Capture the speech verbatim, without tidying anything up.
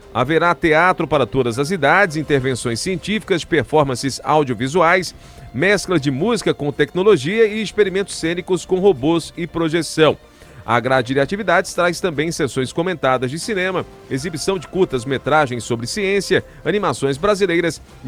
Haverá teatro para todas as idades, intervenções científicas, performances audiovisuais, mescla de música com tecnologia e experimentos cênicos com robôs e projeção. A grade de atividades traz também sessões comentadas de cinema, exibição de curtas-metragens sobre ciência, animações brasileiras